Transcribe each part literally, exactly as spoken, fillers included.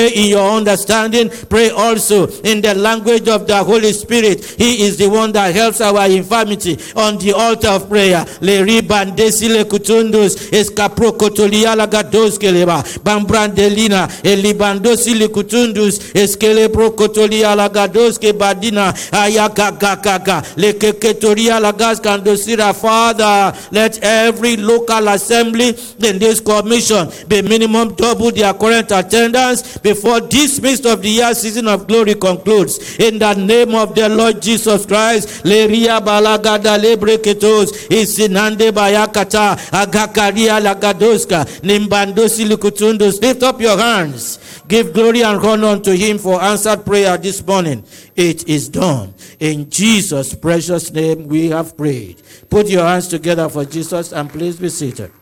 in your understanding, pray also in the language of the Holy Spirit. He is the one that helps our infirmity on the altar of prayer. Le ribandesile kutundus escaprocotolia lagados keleba bambrandelina elibandosile kutundus eskele procotolia lagados ke badina ayakakaka le keketoria lagas kandosira. Father, let every local assembly in this commission be minimum double their current attendance before this midst of the year season of glory concludes. In the name of the Lord Jesus Christ, Leria balagada lebreketos isinande bayakata agakaria lagadoska nimbandosi lukutundos. Lift up your hands. Give glory and honor unto him for answered prayer this morning. It is done. In Jesus' precious name we have prayed. Put your hands together for Jesus and please be seated.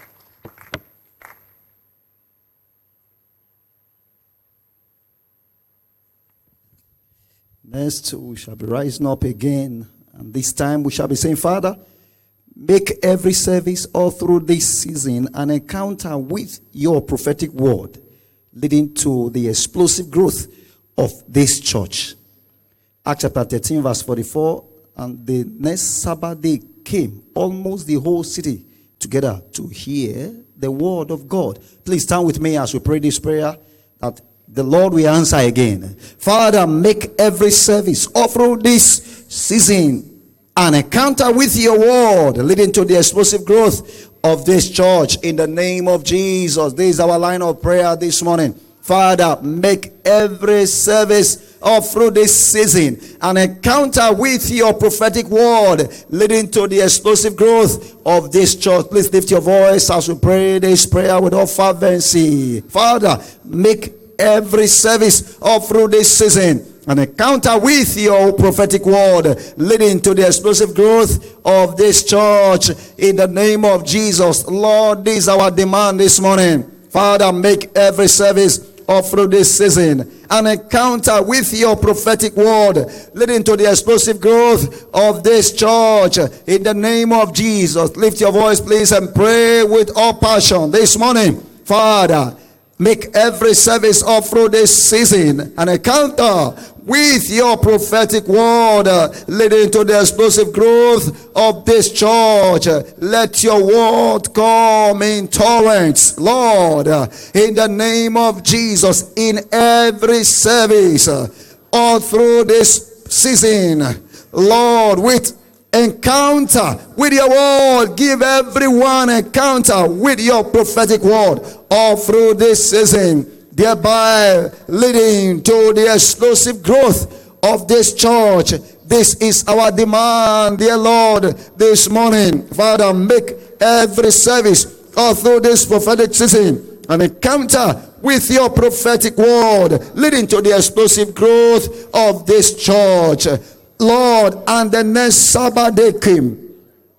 Next, we shall be rising up again, and this time we shall be saying, Father, make every service all through this season an encounter with your prophetic word, leading to the explosive growth of this church. Acts chapter thirteen, verse forty-four, and the next Sabbath day came almost the whole city together to hear the word of God. Please stand with me as we pray this prayer, that the Lord will answer again. Father, make every service all through this season an encounter with your word, leading to the explosive growth of this church. In the name of Jesus, this is our line of prayer this morning. Father, make every service all through this season an encounter with your prophetic word, leading to the explosive growth of this church. Please lift your voice as we pray this prayer with all fervency. Father, make every service all through this season an encounter with your prophetic word, leading to the explosive growth of this church. In the name of Jesus, Lord, this is our demand this morning. Father, make every service all through this season an encounter with your prophetic word, leading to the explosive growth of this church. In the name of Jesus, lift your voice please and pray with all passion this morning. Father, make every service all through this season an encounter with your prophetic word, uh, leading to the explosive growth of this church. Let your word come in torrents, Lord, uh, in the name of Jesus, in every service, uh, all through this season, Lord, with encounter with your word. Give everyone encounter with your prophetic word all through this season, thereby leading to the explosive growth of this church. This is our demand, dear Lord, this morning. Father, make every service all through this prophetic season an encounter with your prophetic word, leading to the explosive growth of this church. Lord, and the next Sabbath day came,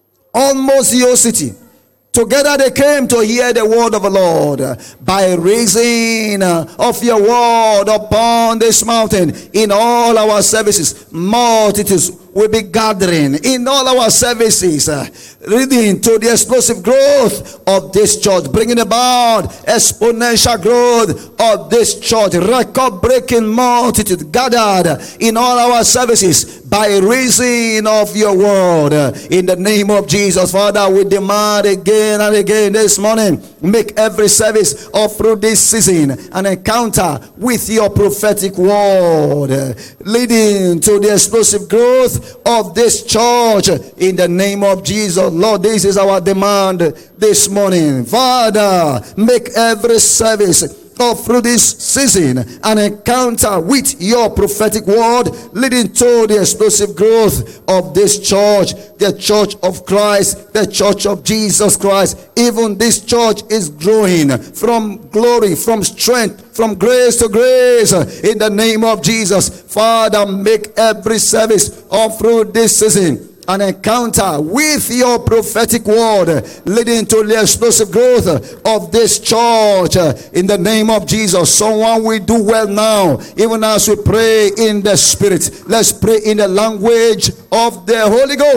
almost your city. Together they came to hear the word of the Lord. By reason of your word upon this mountain, in all our services, multitudes will be gathering in all our services, uh, leading to the explosive growth of this church, bringing about exponential growth of this church. Record-breaking multitude gathered in all our services by reason of your word. Uh, in the name of Jesus, Father, we demand again and again this morning, make every service all through this season an encounter with your prophetic word, uh, leading to the explosive growth of this church. In the name of Jesus, Lord, this is our demand this morning. Father, make every service all through this season an encounter with your prophetic word, leading to the explosive growth of this church, the church of Christ, the church of Jesus Christ. Even this church is growing from glory, from strength, from grace to grace. In the name of Jesus, Father, make every service all through this season an encounter with your prophetic word, leading to the explosive growth of this church. In the name of Jesus, someone will do well now, even as we pray in the Spirit. Let's pray in the language of the Holy Ghost.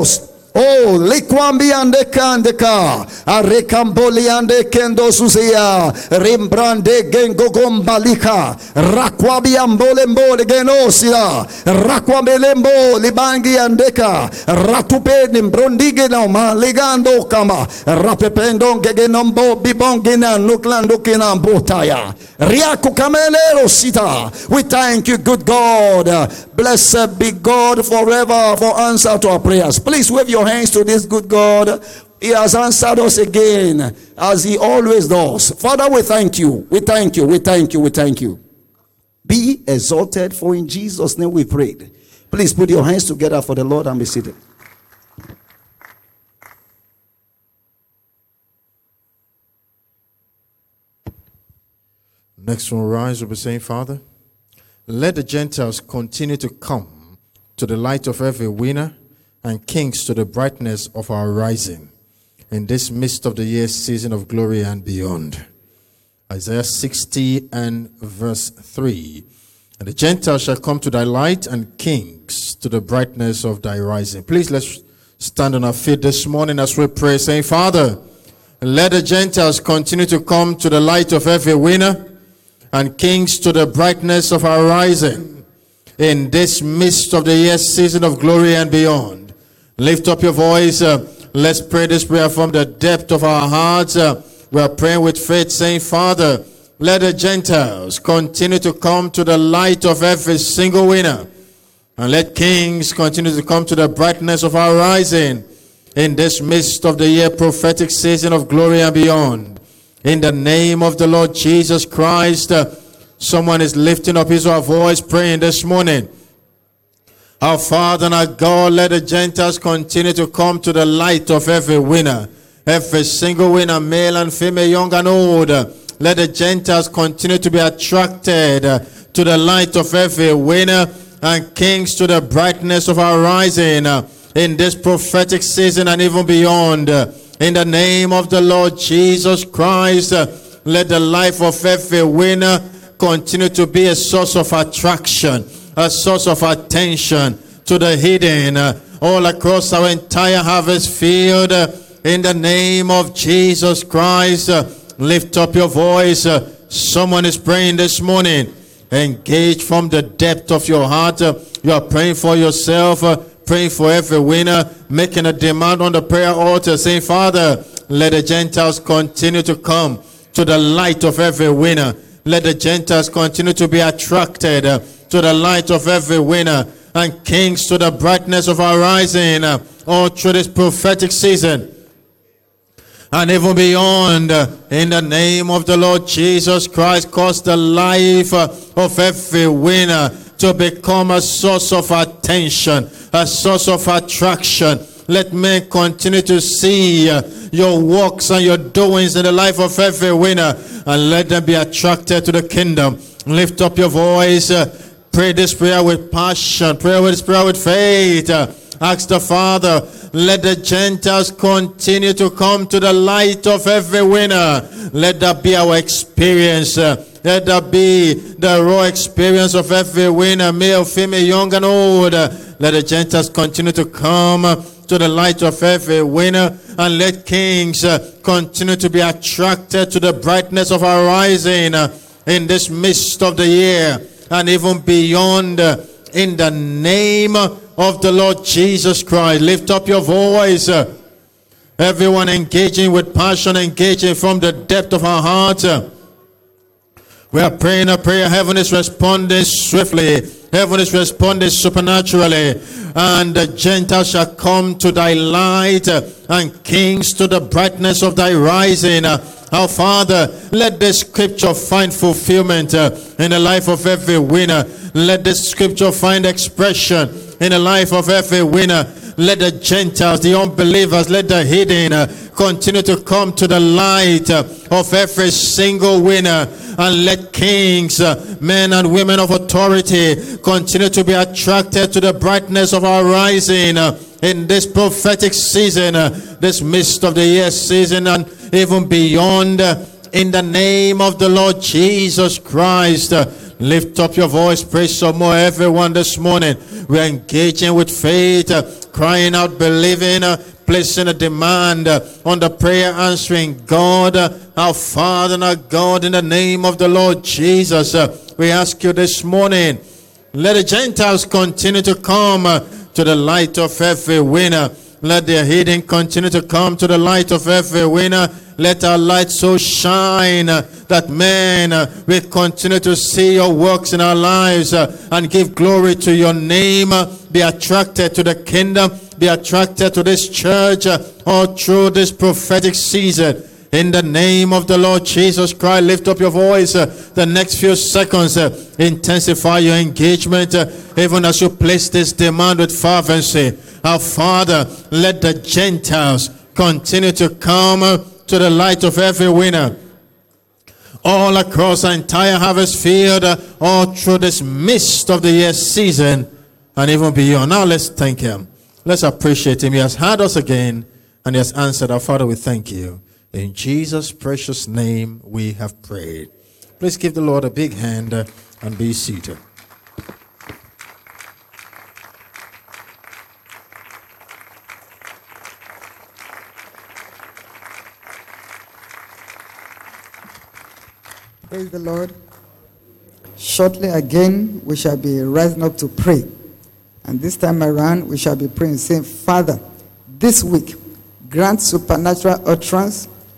Oh, likwambi ande kandeka, arekamboli ande kendo suzia, rimbrande gengo gombalika, rakwabi ambole mbole genosia, rakwambe lembo libangi andeka, ratupe nimbrondige na maligando kama, rapependo gegenombo bibongina nuklando kina mbotaya, riaku kamelero sita. We thank you, good God. Blessed be God forever for answer to our prayers. Please wave your hands to this good God. He has answered us again as he always does. Father, we thank you. We thank you. We thank you. We thank you. Be exalted, for in Jesus' name we prayed. Please put your hands together for the Lord and be seated. Next one rise, we'll be saying, Father, let the Gentiles continue to come to the light of every winner, and kings to the brightness of our rising in this midst of the year season of glory and beyond. Isaiah sixty and verse three. And the Gentiles shall come to thy light, and kings to the brightness of thy rising. Please let's stand on our feet this morning as we pray, saying, Father, let the Gentiles continue to come to the light of every winner, and kings to the brightness of our rising in this midst of the year season of glory and beyond. Lift up your voice. Uh, let's pray this prayer from the depth of our hearts. Uh, we are praying with faith, saying, Father, let the Gentiles continue to come to the light of every single winner, and let kings continue to come to the brightness of our rising in this midst of the year prophetic season of glory and beyond. In the name of the Lord Jesus Christ, uh, someone is lifting up his or her voice praying this morning. Our Father and our God, let the Gentiles continue to come to the light of every winner, every single winner, male and female, young and old. Let the Gentiles continue to be attracted uh, to the light of every winner, and kings to the brightness of our rising uh, in this prophetic season and even beyond. Uh, in the name of the Lord Jesus Christ, uh, let the life of every winner continue to be a source of attraction, a source of attention to the hidden uh, all across our entire harvest field. Uh, in the name of Jesus Christ, uh, lift up your voice. Uh, someone is praying this morning. Engage from the depth of your heart. Uh, you are praying for yourself, uh, praying for every winner, making a demand on the prayer altar, saying, Father, let the Gentiles continue to come to the light of every winner. Let the Gentiles continue to be attracted uh, to the light of every winner, and kings to the brightness of our rising uh, all through this prophetic season and even beyond. Uh, in the name of the Lord Jesus Christ, cause the life uh, of every winner to become a source of attention, a source of attraction. Let men continue to see uh, your works and your doings in the life of every winner, and let them be attracted to the kingdom. Lift up your voice. Uh, pray this prayer with passion. Pray this prayer with faith. Uh, ask the Father, let the Gentiles continue to come to the light of every winner. Let that be our experience. Uh, let that be the raw experience of every winner, male, female, young and old. Uh, let the Gentiles continue to come uh, to the light of every winner, and let kings uh, continue to be attracted to the brightness of our rising uh, in this midst of the year and even beyond. Uh, in the name of the Lord Jesus Christ, lift up your voice. Uh, everyone engaging with passion, engaging from the depth of our heart. Uh, we are praying a prayer. Heaven is responding swiftly. Heaven is responding supernaturally. And the Gentiles shall come to thy light, uh, and kings to the brightness of thy rising. Uh, our Father, let this scripture find fulfillment uh, in the life of every winner. Let this scripture find expression in the life of every winner. Let the Gentiles, the unbelievers, let the hidden uh, continue to come to the light uh, of every single winner. And let kings, uh, men and women of authority continue to be attracted to the brightness of our rising uh, in this prophetic season, uh, this midst of the year season and even beyond. Uh, in the name of the Lord Jesus Christ, uh, Lift up your voice, pray some more, everyone, this morning. We're engaging with faith, uh, crying out, believing, uh, placing a demand uh, on the prayer answering God, uh, our Father and our God, in the name of the Lord Jesus. Uh, we ask you this morning, let the Gentiles continue to come uh, to the light of every winner. Let the hidden continue to come to the light of every winner. Let our light so shine uh, that men uh, will continue to see your works in our lives uh, and give glory to your name. Uh, be attracted to the kingdom. Be attracted to this church uh, all through this prophetic season. In the name of the Lord Jesus Christ, lift up your voice. Uh, the next few seconds, uh, intensify your engagement, uh, even as you place this demand with fervency. Our Father, let the Gentiles continue to come uh, to the light of every winner. All across the entire harvest field, uh, all through this mist of the year season, and even beyond. Now let's thank Him. Let's appreciate Him. He has heard us again, and He has answered. Our Father, we thank you. In Jesus' precious name we have prayed. Please give the Lord a big hand uh, and be seated. Praise the Lord. Shortly again, we shall be rising up to pray. And this time around, we shall be praying, saying, Father, this week, grant supernatural utterance